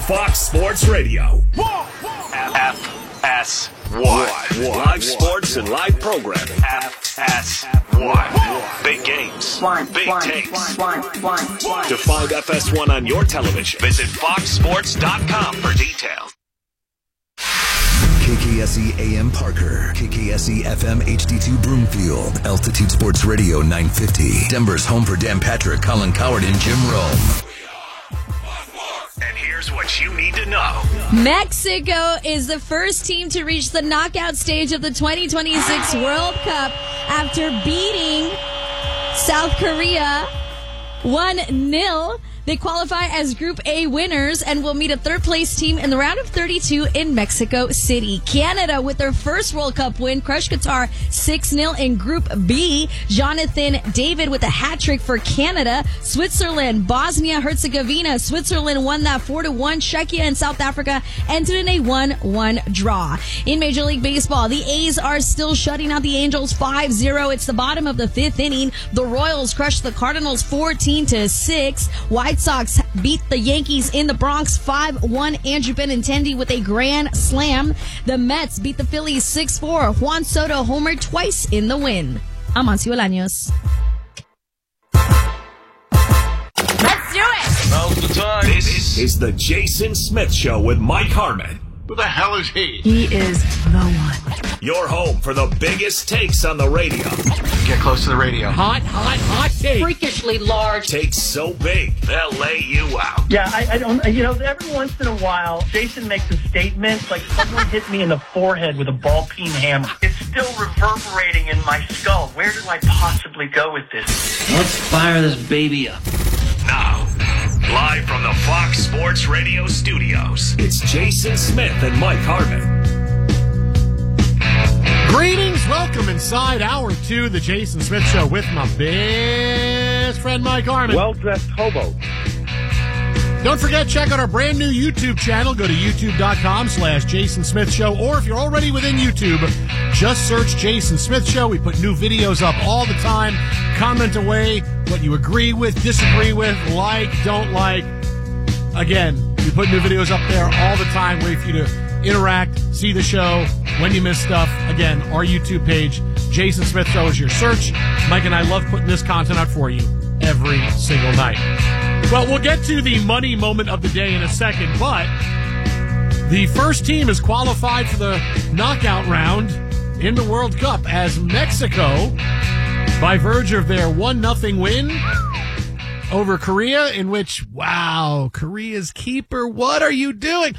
Fox Sports Radio. FS1. Live sports and live programming. FS1. Big games. Big takes. To find FS1 on your television, visit foxsports.com for details. KKSE AM Parker, KKSE FM HD2 Broomfield, Altitude Sports Radio 950, Denver's home for Dan Patrick, Colin Coward, and Jim Rome. And here's what you need to know. Mexico is the first team to reach the knockout stage of the 2026 World Cup after beating South Korea 1-0. They qualify as Group A winners and will meet a third-place team in the round of 32 in Mexico City. Canada, with their first World Cup win, crushed Qatar 6-0 in Group B. Jonathan David with a hat-trick for Canada. Switzerland, Bosnia-Herzegovina. Switzerland won that 4-1. Czechia and South Africa entered in a 1-1 draw. In Major League Baseball, the A's are still shutting out the Angels 5-0. It's the bottom of the fifth inning. The Royals crushed the Cardinals 14-6. White Sox beat the Yankees in the Bronx 5-1. Andrew Benintendi with a grand slam. The Mets beat the Phillies 6-4. Juan Soto homered twice in the win. Amancio Bolaños. Let's do it! Now's the time. This is the Jason Smith Show with Mike Harmon. Who the hell is he? He is the one. Your home for the biggest takes on the radio. Get close to the radio. Hot take. Freakishly large. Takes so big, they'll lay you out. Yeah, I don't, every once in a while, Jason makes a statement like someone hit me in the forehead with a ball-peen hammer. It's still reverberating in my skull. Where do I possibly go with this? Let's fire this baby up. Now, live from the Fox Sports Radio studios, it's Jason Smith and Mike Harmon. Greetings, welcome inside Hour 2, the Jason Smith Show with my best friend Mike Harmon. Well-dressed hobo. Don't forget, check out our brand new YouTube channel. Go to youtube.com/Jason Smith Show. Or if you're already within YouTube, just search Jason Smith Show. We put new videos up all the time. Comment away what you agree with, disagree with, like, don't like. Again, we put new videos up there all the time. Wait for you to interact, see the show, when you miss stuff. Again, our YouTube page, Jason Smith Show is your search. Mike and I love putting this content out for you every single night. Well, we'll get to the money moment of the day in a second, but the first team is qualified for the knockout round in the World Cup as Mexico, by virtue of their 1-0 win over Korea, in which, wow, Korea's keeper, what are you doing?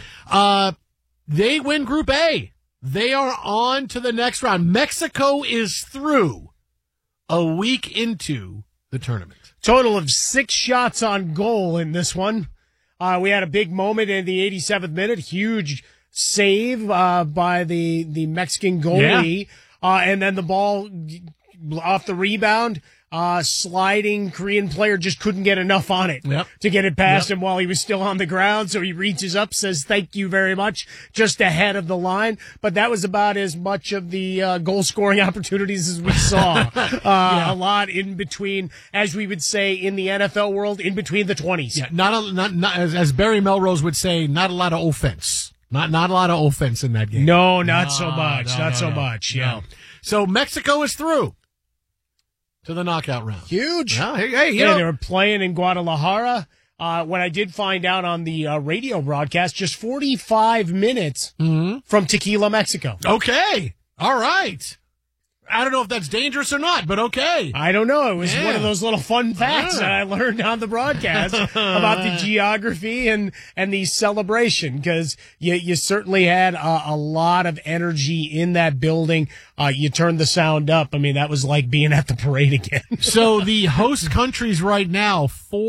They win Group A. They are on to the next round. Mexico is through a week into the tournament. Total of 6 shots on goal in this one. We had a big moment in the 87th minute. Huge save by the Mexican goalie. Yeah. And then the ball off the rebound. Sliding Korean player just couldn't get enough on it to get it past him while he was still on the ground. So he reaches up, says, "Thank you very much," just ahead of the line. But that was about as much of the goal scoring opportunities as we saw. A lot in between, as we would say in the NFL world, in between the 20s. Yeah, not as Barry Melrose would say, not a lot of offense. Not a lot of offense in that game. No, not so much. Not so much. Yeah. So Mexico is through to the knockout round. Huge. Well, hey, they were playing in Guadalajara. When I did find out on the radio broadcast, just 45 minutes from Tequila, Mexico. Okay. All right. I don't know if that's dangerous or not, but okay. I don't know. It was one of those little fun facts that I learned on the broadcast about the geography and the celebration, because you certainly had a lot of energy in that building. You turned the sound up. I mean, that was like being at the parade again. So the host countries right now,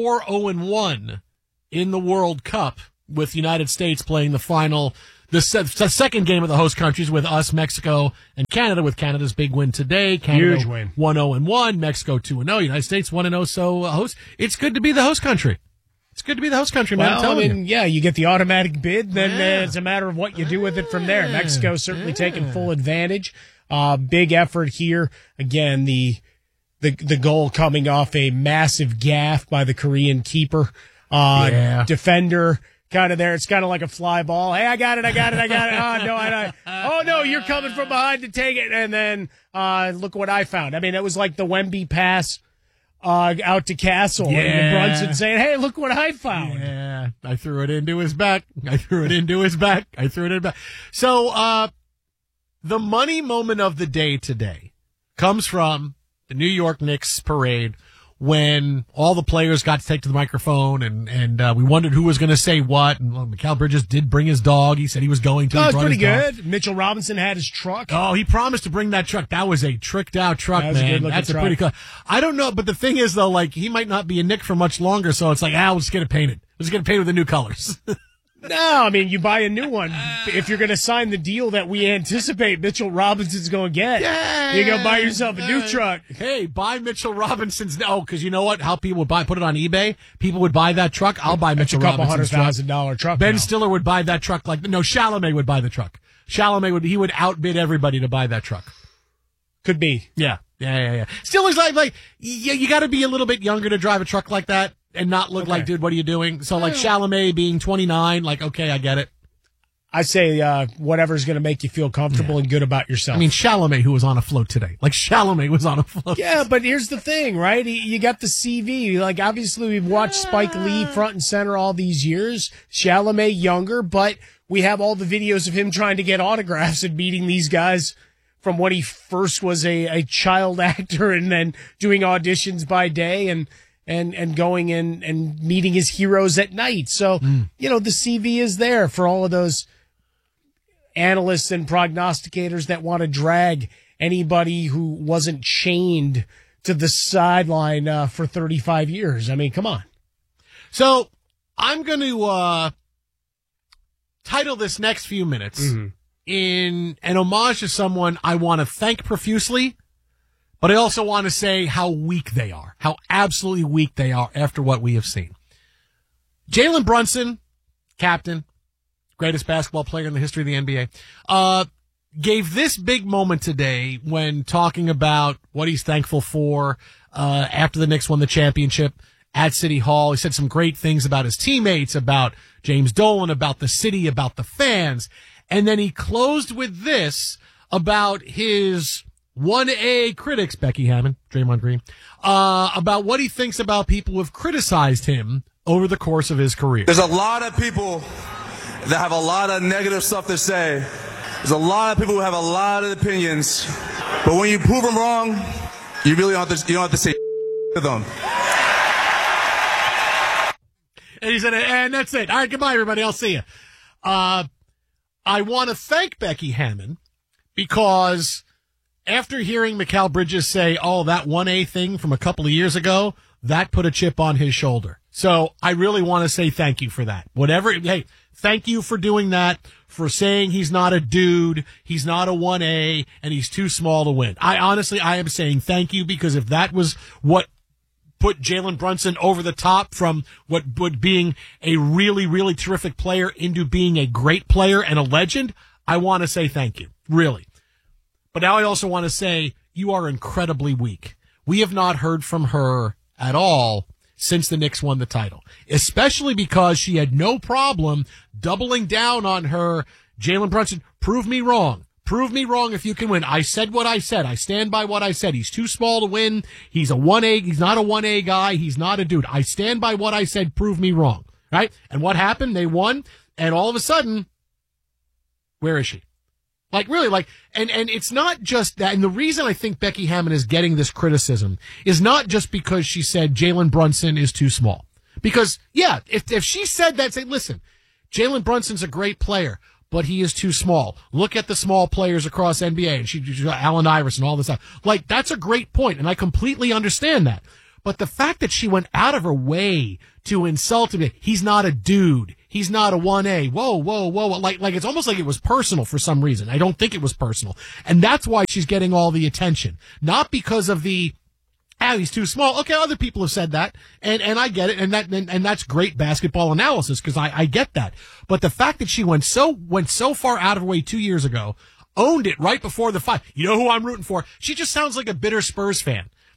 4-0-1 in the World Cup, with the United States playing the final. The second game of the host countries with us, Mexico, and Canada, with Canada's big win today. Canada, huge win. 1-0-1, Mexico 2-0, United States 1-0. So host, it's good to be the host country. It's good to be the host country, man. Well, I'm telling you. Yeah, you get the automatic bid, then it's a matter of what you do with it from there. Mexico certainly taking full advantage. Big effort here. Again, the goal coming off a massive gaffe by the Korean keeper. Defender kind of there. It's kind of like a fly ball. Hey, I got it. Oh, no, oh, no, you're coming from behind to take it. And then look what I found. I mean, it was like the Wemby pass out to Castle. And Brunson saying, hey, look what I found. Yeah, I threw it into his back. So the money moment of the day today comes from the New York Knicks parade, when all the players got to take to the microphone and we wondered who was going to say what. And Mikal Bridges did bring his dog. He said he was going to. That was pretty good. Mitchell Robinson had his truck. Oh, he promised to bring that truck. That was a tricked out truck, man. That's a pretty cool. I don't know, but the thing is though, like, he might not be a Knick for much longer. So it's like, we'll just get it painted. Let's get it painted with the new colors. No, I mean, you buy a new one. If you're going to sign the deal that we anticipate Mitchell Robinson's going to get, you go buy yourself a new truck. Hey, buy Mitchell Robinson's. Oh, because you know what? How people would put it on eBay. People would buy that truck. I'll buy Mitchell Robinson's truck. $200,000 truck. Ben Stiller would buy that truck. Chalamet would buy the truck. He would outbid everybody to buy that truck. Could be. Yeah. Stiller's like you got to be a little bit younger to drive a truck like that. And not look like, dude, what are you doing? So, like, Chalamet being 29, like, okay, I get it. I say whatever's going to make you feel comfortable and good about yourself. I mean, Chalamet, who was on a float today. Like, Chalamet was on a float. Yeah, but here's the thing, right? You got the CV. Like, obviously, we've watched Spike Lee front and center all these years. Chalamet younger, but we have all the videos of him trying to get autographs and meeting these guys from when he first was a child actor and then doing auditions by day and going in and meeting his heroes at night. So, the CV is there for all of those analysts and prognosticators that want to drag anybody who wasn't chained to the sideline for 35 years. I mean, come on. So I'm going to title this next few minutes in an homage to someone I want to thank profusely, but I also want to say how weak they are, how absolutely weak they are after what we have seen. Jalen Brunson, captain, greatest basketball player in the history of the NBA, gave this big moment today when talking about what he's thankful for after the Knicks won the championship at City Hall. He said some great things about his teammates, about James Dolan, about the city, about the fans. And then he closed with this about his 1A critics, Becky Hammon, Draymond Green, about what he thinks about people who have criticized him over the course of his career. There's a lot of people that have a lot of negative stuff to say. There's a lot of people who have a lot of opinions. But when you prove them wrong, you really don't have to say to them. And he said, and that's it. All right, goodbye, everybody. I'll see you. I want to thank Becky Hammon because after hearing Mikal Bridges say, that 1A thing from a couple of years ago, that put a chip on his shoulder. So I really want to say thank you for that. Hey, thank you for doing that, for saying he's not a dude, he's not a 1A, and he's too small to win. I am saying thank you, because if that was what put Jalen Brunson over the top from what would being a really, really terrific player into being a great player and a legend, I want to say thank you. Really. But now I also want to say you are incredibly weak. We have not heard from her at all since the Knicks won the title, especially because she had no problem doubling down on her. Jalen Brunson, prove me wrong. Prove me wrong if you can win. I said what I said. I stand by what I said. He's too small to win. He's a 1A. He's not a 1A guy. He's not a dude. I stand by what I said. Prove me wrong. Right? And what happened? They won. And all of a sudden, where is she? Like, really, like, and it's not just that. And the reason I think Becky Hammon is getting this criticism is not just because she said Jalen Brunson is too small. Because, yeah, if she said that, say, listen, Jalen Brunson's a great player, but he is too small. Look at the small players across NBA. And she got Allen Iverson, all this stuff. Like, that's a great point, and I completely understand that. But the fact that she went out of her way to insult him, he's not a dude. He's not a 1A. Whoa. Like it's almost like it was personal for some reason. I don't think it was personal. And that's why she's getting all the attention. Not because of the, he's too small. Okay, other people have said that. And I get it. And that's great basketball analysis, because I get that. But the fact that she went so far out of her way 2 years ago, owned it right before the fight. You know who I'm rooting for? She just sounds like a bitter Spurs fan.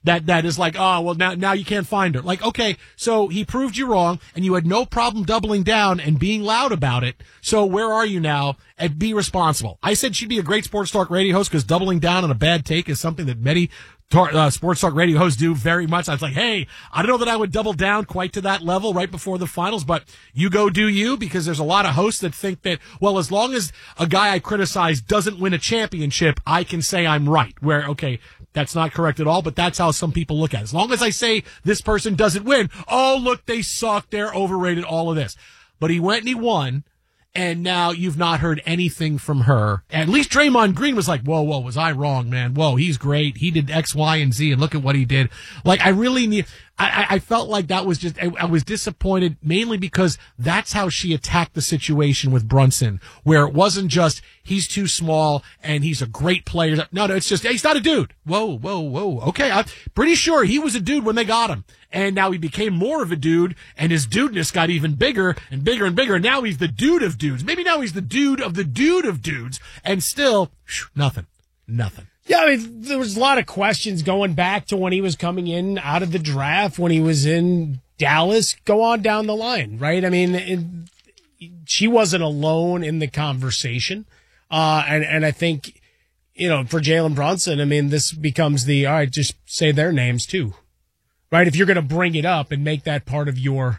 that is like, oh, well, now you can't find her. Like, okay, so he proved you wrong, and you had no problem doubling down and being loud about it. So where are you now? And be responsible. I said she'd be a great Sports Talk radio host because doubling down on a bad take is something that many Sports Talk radio hosts do very much. I was like, hey, I don't know that I would double down quite to that level right before the finals, but you go do you, because there's a lot of hosts that think that, well, as long as a guy I criticize doesn't win a championship, I can say I'm right. Where, okay, that's not correct at all, but that's how some people look at it. As long as I say this person doesn't win, oh, look, they suck, they're overrated, all of this. But he went and he won. And now you've not heard anything from her. At least Draymond Green was like, whoa, was I wrong, man? Whoa, he's great. He did X, Y, and Z, and look at what he did. Like, I felt like that was just, I was disappointed mainly because that's how she attacked the situation with Brunson, where it wasn't just, he's too small and he's a great player. No, it's just, he's not a dude. Whoa. Okay, I'm pretty sure he was a dude when they got him. And now he became more of a dude, and his dudeness got even bigger and bigger and bigger. And now he's the dude of dudes. Maybe now he's the dude of dudes, and still, nothing. Yeah, I mean, there was a lot of questions going back to when he was coming in out of the draft, when he was in Dallas, go on down the line, right? I mean, she wasn't alone in the conversation. And I think, for Jalen Brunson, I mean, this becomes all right, just say their names too. Right? If you're going to bring it up and make that part of your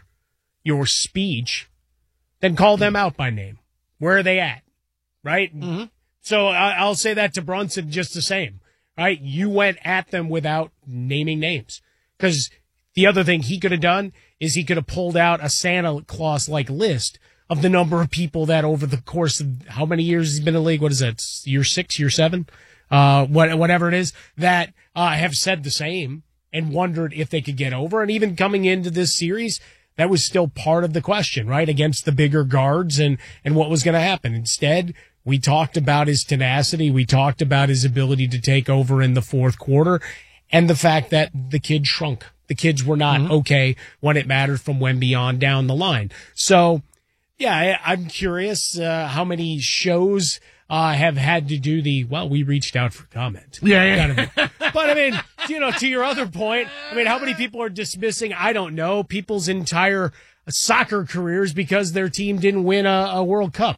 speech, then call them out by name. Where are they at? Right? Mm-hmm. So I'll say that to Brunson just the same. Right? You went at them without naming names. Because the other thing he could have done is he could have pulled out a Santa Claus-like list of the number of people that over the course of how many years he's been in the league, what is that, year 6, year 7, whatever it is, that have said the same and wondered if they could get over. And even coming into this series, that was still part of the question, right? Against the bigger guards and what was going to happen. Instead, we talked about his tenacity. We talked about his ability to take over in the fourth quarter and the fact that the kid shrunk. The kids were not okay when it mattered from Wemby on down the line. So, yeah, I'm curious how many shows have had to do we reached out for comment. Yeah. But I mean, to your other point, I mean, how many people are dismissing, I don't know, people's entire soccer careers because their team didn't win a World Cup?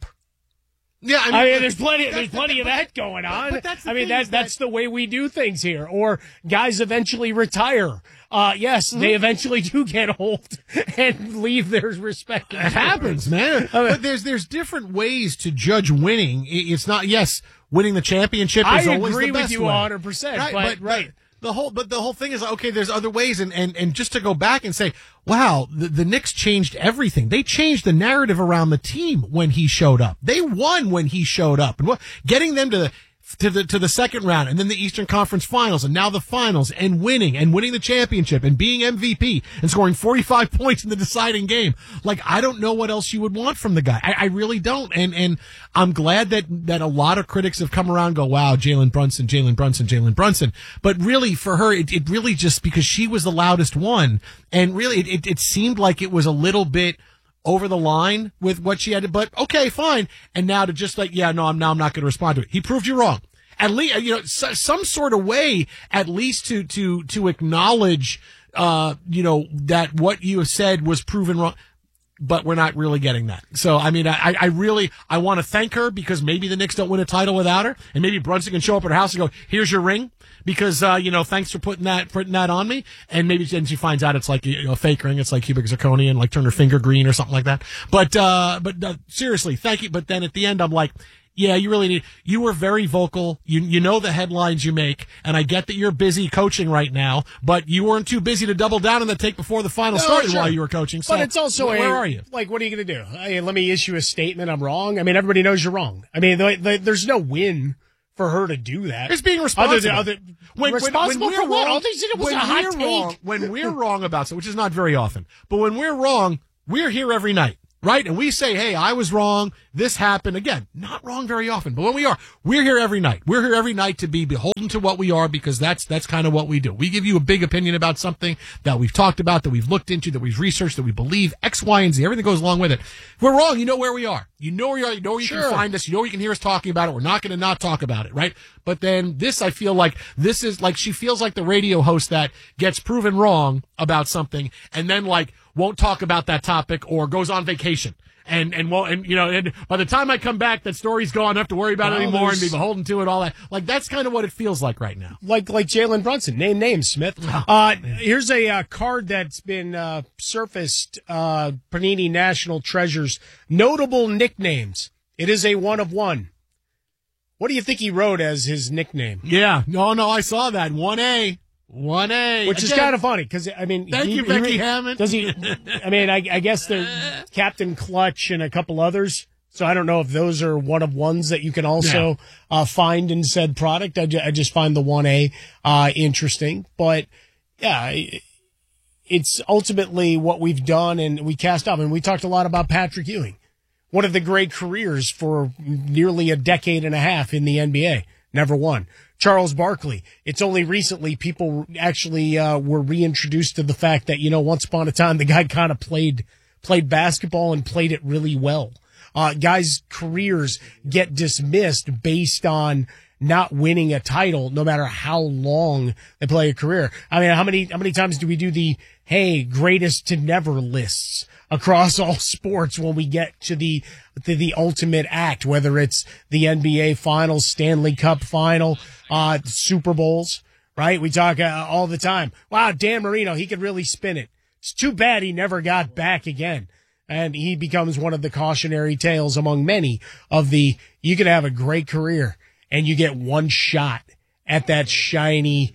Yeah, I mean there's plenty of that going on. But that's the way we do things here. Or guys eventually retire. Yes, they eventually do get old and leave their respective. It happens, man. But there's different ways to judge winning. It's not, winning the championship is always the best way. I agree with you 100%. Right. The whole thing is, okay, there's other ways, and just to go back and say, wow, the Knicks changed everything. They changed the narrative around the team when he showed up. They won when he showed up, and getting them to the second round, and then the Eastern Conference Finals, and now the Finals, and winning the championship, and being MVP, and scoring 45 points in the deciding game. Like, I don't know what else you would want from the guy. I really don't. And I'm glad that a lot of critics have come around and go, wow, Jalen Brunson. But really, for her, it really just because she was the loudest one, and really, it seemed like it was a little bit over the line with what she had to, but okay, fine. And now to just like, I'm not going to respond to it. He proved you wrong. At least, some sort of way, at least to acknowledge, that what you have said was proven wrong. But we're not really getting that. So, I mean, I want to thank her because maybe the Knicks don't win a title without her. And maybe Brunson can show up at her house and go, here's your ring. Because, thanks for putting that on me. And maybe then she finds out it's like a fake ring. It's like cubic zirconia and like turn her finger green or something like that. But seriously, thank you. But then at the end, I'm like, yeah, you were very vocal. You know the headlines you make, and I get that you're busy coaching right now, but you weren't too busy to double down on the take before the final started while you were coaching. So, but it's also where are you? Like, what are you going to do? Hey, let me issue a statement. I'm wrong. I mean, everybody knows you're wrong. I mean, there's no win for her to do that. It's being responsible. Responsible for what? All they said it was a hot take. When we're wrong about something, which is not very often, but when we're wrong, we're here every night. right? And we say, hey, I was wrong. This happened. Again, not wrong very often, but when we're here every night. We're here every night to be beholden to what we are, because that's kind of what we do. We give you a big opinion about something that we've talked about, that we've looked into, that we've researched, that we believe, X, Y, and Z. Everything goes along with it. If we're wrong, you know where we are. You know where you are. You know where you can find us. You know where you can hear us talking about it. We're not going to not talk about it, right? But then this, I feel like this is like, she feels like the radio host that gets proven wrong about something and then like won't talk about that topic or goes on vacation. And by the time I come back, that story's gone. I don't have to worry about it anymore and be beholden to it, all that. Like, that's kind of what it feels like right now. Like Jalen Brunson. Name names, Smith. Here's a card that's been surfaced, Panini National Treasures. Notable nicknames. It is a 1 of 1. What do you think he wrote as his nickname? Yeah. No, I saw that. 1A. 1A. Which is kind of funny, because, I mean... Thank you, Becky Hammond. Does he... I mean, I guess there's Captain Clutch and a couple others, so I don't know if those are 1 of 1s that you can also find in said product. I just find the 1A interesting. But, yeah, it's ultimately what we've done, and we cast up. And we talked a lot about Patrick Ewing. One of the great careers for nearly a decade and a half in the NBA. Never won. Charles Barkley. It's only recently people actually were reintroduced to the fact that, once upon a time, the guy kind of played basketball and played it really well. Guys' careers get dismissed based on not winning a title, no matter how long they play a career. I mean, how many times do we do the, hey, greatest to never lists across all sports when we get to the ultimate act, whether it's the NBA Finals, Stanley Cup Final, Super Bowls, right? We talk all the time. Wow, Dan Marino, he could really spin it. It's too bad he never got back again. And he becomes one of the cautionary tales among many of you can have a great career and you get one shot at that shiny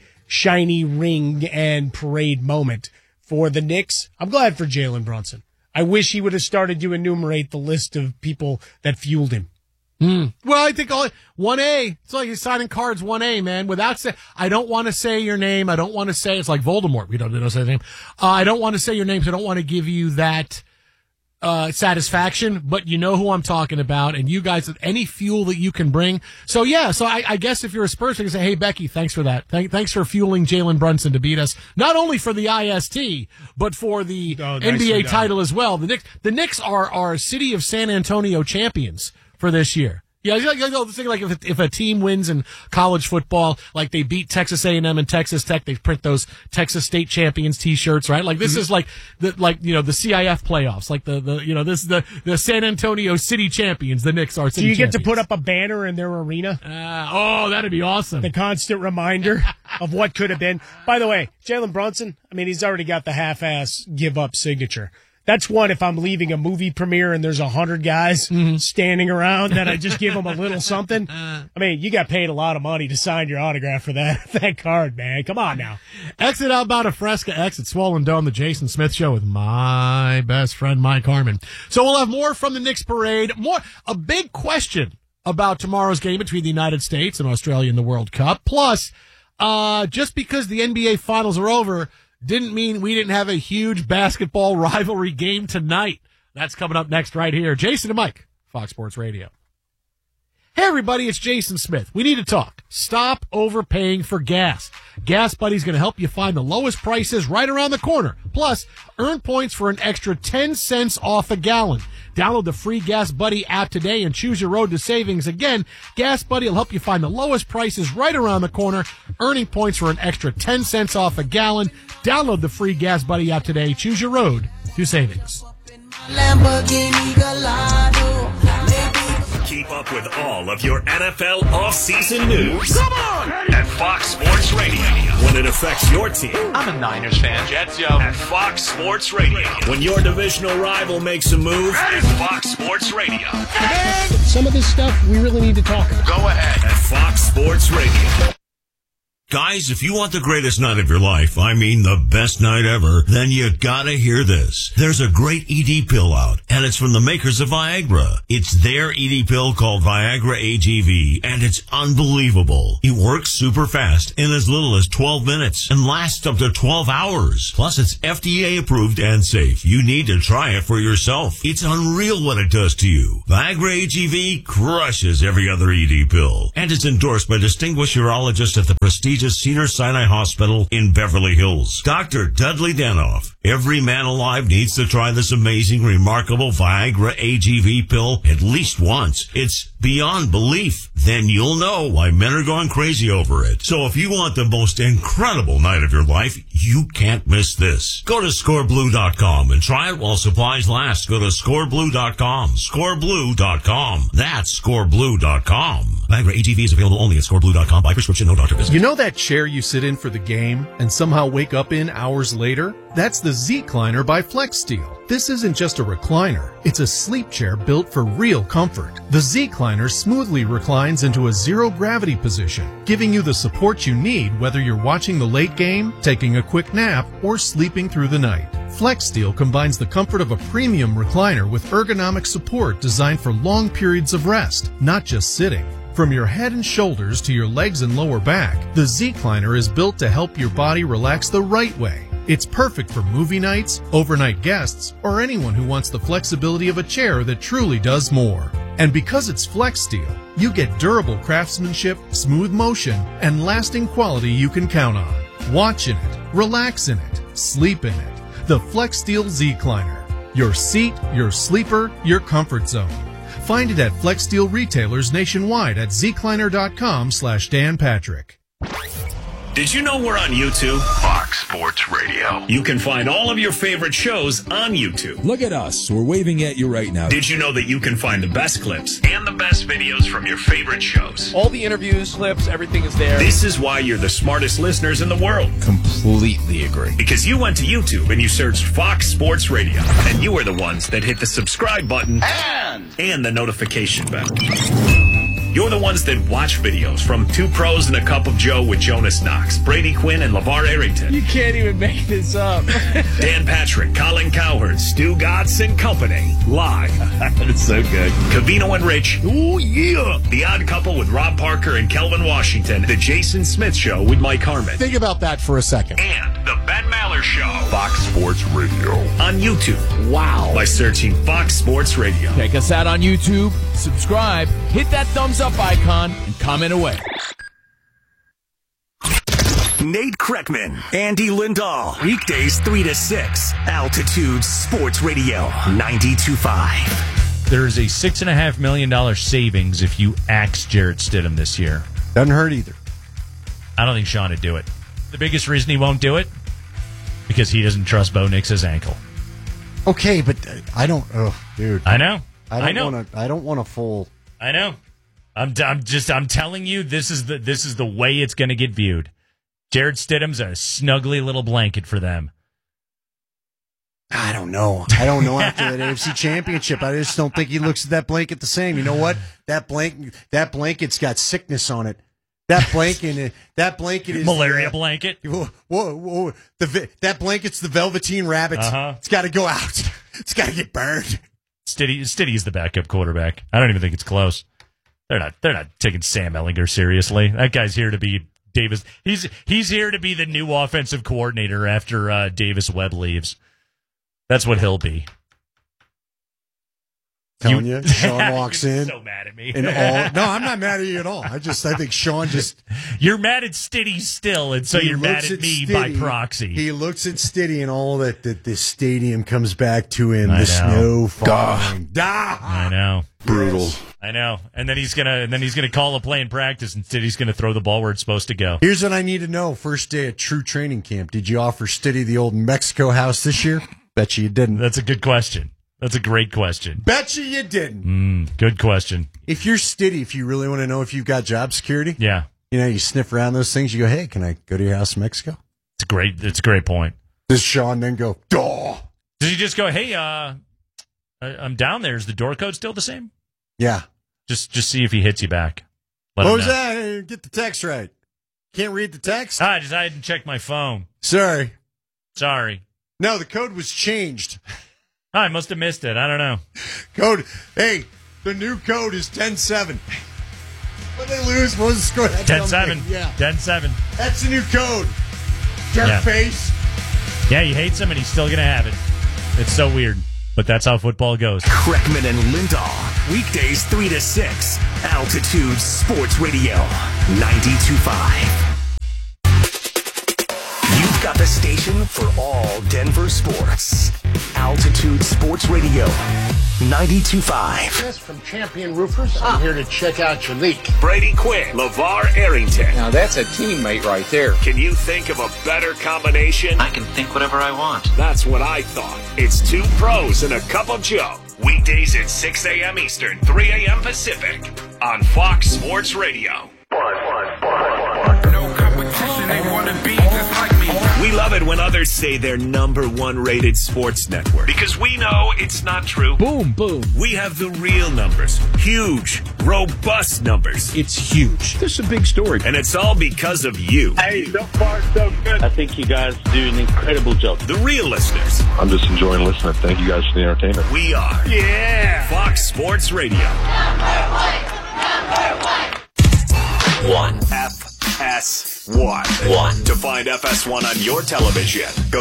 ring and parade moment. For the Knicks, I'm glad for Jalen Brunson. I wish he would have started to enumerate the list of people that fueled him. Well, I think 1A, it's like he's signing cards 1A, man, I don't want to say your name. I don't want to say, it's like Voldemort. We don't say his name. I don't want to say your name, so I don't want to give you that satisfaction, but you know who I'm talking about, and you guys, any fuel that you can bring. So I guess if you're a Spurs fan, you say, hey, Becky, thanks for that. Thanks for fueling Jalen Brunson to beat us, not only for the IST, but for the NBA title as well. The Knicks are City of San Antonio champions for this year. Yeah, think like if a team wins in college football, like they beat Texas A&M and Texas Tech, they print those Texas State champions T-shirts, right? Like this is like the CIF playoffs, like this is the San Antonio City champions. The Knicks are. Do you get to put up a banner in their arena? That'd be awesome. The constant reminder of what could have been. By the way, Jalen Brunson, I mean, he's already got the half-ass give-up signature. That's one, if I'm leaving a movie premiere and there's 100 guys standing around, that I just give them a little something. I mean, you got paid a lot of money to sign your autograph for that card, man. Come on now. Exit Alberta Fresca, exit Swollen Dome, the Jason Smith Show with my best friend, Mike Harmon. So we'll have more from the Knicks parade. A big question about tomorrow's game between the United States and Australia in the World Cup. Plus, just because the NBA Finals are over didn't mean we didn't have a huge basketball rivalry game tonight. That's coming up next right here. Jason and Mike, Fox Sports Radio. Hey, everybody, it's Jason Smith. We need to talk. Stop overpaying for gas. Gas Buddy's going to help you find the lowest prices right around the corner. Plus, earn points for an extra 10 cents off a gallon. Download the free Gas Buddy app today and choose your road to savings. Again, Gas Buddy will help you find the lowest prices right around the corner, earning points for an extra 10 cents off a gallon. Download the free Gas Buddy app today. Choose your road to savings. Keep up with all of your NFL offseason news. Come on! At Fox Sports Radio. When it affects your team. I'm a Niners fan. Jets, yo. At Fox Sports Radio. When your divisional rival makes a move. At Fox Sports Radio. Some of this stuff we really need to talk about. Go ahead. At Fox Sports Radio. Guys, if you want the greatest night of your life, I mean the best night ever, then you gotta hear this. There's a great ED pill out, and it's from the makers of Viagra. It's their ED pill called Viagra AGV, and it's unbelievable. It works super fast in as little as 12 minutes and lasts up to 12 hours. Plus, it's FDA approved and safe. You need to try it for yourself. It's unreal what it does to you. Viagra AGV crushes every other ED pill, and it's endorsed by distinguished urologists at the prestigious Cedars-Sinai Hospital in Beverly Hills. Dr. Dudley Danoff. Every man alive needs to try this amazing, remarkable Viagra AGV pill at least once. It's beyond belief. Then you'll know why men are going crazy over it. So if you want the most incredible night of your life, you can't miss this. Go to scoreblue.com and try it while supplies last. Go to scoreblue.com. Scoreblue.com. That's scoreblue.com. Viagra AGV is available only at scoreblue.com by prescription, no doctor visit. You know that chair you sit in for the game and somehow wake up in hours later? That's the Z-Cliner by FlexSteel. This isn't just a recliner. It's a sleep chair built for real comfort. The Z-Cliner smoothly reclines into a zero-gravity position, giving you the support you need whether you're watching the late game, taking a quick nap, or sleeping through the night. FlexSteel combines the comfort of a premium recliner with ergonomic support designed for long periods of rest, not just sitting. From your head and shoulders to your legs and lower back, the Z-Cliner is built to help your body relax the right way. It's perfect for movie nights, overnight guests, or anyone who wants the flexibility of a chair that truly does more. And because it's FlexSteel, you get durable craftsmanship, smooth motion, and lasting quality you can count on. Watch in it, relax in it, sleep in it. The FlexSteel Z-Cliner. Your seat, your sleeper, your comfort zone. Find it at FlexSteel retailers nationwide at zcliner.com/Dan Patrick. Did you know we're on YouTube? Fox Sports Radio. You can find all of your favorite shows on YouTube. Look at us. We're waving at you right now. Did you know that you can find the best clips and the best videos from your favorite shows? All the interviews, clips, everything is there. This is why you're the smartest listeners in the world. Completely agree. Because you went to YouTube and you searched Fox Sports Radio. And you were the ones that hit the subscribe button and the notification bell. You're the ones that watch videos from Two Pros and a Cup of Joe with Jonas Knox, Brady Quinn, and LeVar Arrington. You can't even make this up. Dan Patrick, Colin Cowherd, Stu Gatz and Company. Live. It's so good. Covino and Rich. Ooh, yeah. The Odd Couple with Rob Parker and Kelvin Washington. The Jason Smith Show with Mike Harmon. Think about that for a second. And the Ben Maller Show. Fox Sports Radio. On YouTube. Wow. By searching Fox Sports Radio. Check us out on YouTube. Subscribe. Hit that thumbs up icon and comment away. Nate Kreckman, Andy Lindahl. Weekdays 3 to 6. Altitude Sports Radio 92.5. There's a $6.5 million savings if you axe Jarrett Stidham this year. Doesn't hurt either. I don't think Sean would do it. The biggest reason he won't do it? Because he doesn't trust Bo Nix's ankle. Okay, but I don't. Oh, dude. I know. I don't want a full. I know. I'm telling you, this is the way it's going to get viewed. Jarrett Stidham's a snuggly little blanket for them. I don't know. After that AFC Championship, I just don't think he looks at that blanket the same. You know what? That blanket's got sickness on it. That blanket is malaria blanket. Whoa! That blanket's the Velveteen Rabbit. It's got to go out. It's got to get burned. Stiddy's the backup quarterback. I don't even think it's close. They're not taking Sam Ehlinger seriously. That guy's here to be Davis. He's here to be the new offensive coordinator after Davis Webb leaves. That's what he'll be. Telling you, Sean walks in. So mad at me. No, I'm not mad at you at all. I think Sean just. You're mad at Stiddy still, and so you're mad at me by proxy. He looks at Stiddy and all that the stadium comes back to him. The snow falling. I know. Brutal. Yes. I know. And then he's gonna call a play in practice, and Stiddy's gonna throw the ball where it's supposed to go. Here's what I need to know: first day at true training camp, did you offer Stiddy the old Mexico house this year? Bet you didn't. That's a good question. That's a great question. Bet you didn't. Good question. If you're Stiddy, if you really want to know if you've got job security, yeah, you sniff around those things. You go, hey, can I go to your house in Mexico? It's a great point. Does Sean then go, duh? Does he just go, hey, I'm down there. Is the door code still the same? Yeah. Just see if he hits you back. What was that? Get the text right. Can't read the text? I didn't check my phone. Sorry. No, the code was changed. I must have missed it. I don't know. Hey, the new code is 10-7. When they lose, what was the score? 10-7. Yeah. 10-7. That's the new code. Jerk face. Yeah, he hates him, and he's still going to have it. It's so weird, but that's how football goes. Kreckman and Lindahl, weekdays 3 to 6. Altitude Sports Radio, 92.5. You've got the station for all Denver sports. Altitude Sports Radio, 92.5. Yes, from Champion Roofers. I'm here to check out your leak. Brady Quinn, LeVar Arrington. Now that's a teammate right there. Can you think of a better combination? I can think whatever I want. That's what I thought. It's two pros and a cup of Joe. Weekdays at 6 a.m. Eastern, 3 a.m. Pacific on Fox Sports Radio. No competition, they want to be just like me. We love it when others say they're number one rated sports network because we know it's not true. Boom, boom. We have the real numbers. Huge, robust numbers. It's huge. This is a big story. And it's all because of you. Hey, so far so good. I think you guys do an incredible job. The real listeners. I'm just enjoying listening. Thank you guys for the entertainment. We are. Yeah. Fox Sports Radio. One. FS1. To find FS1 on your television, go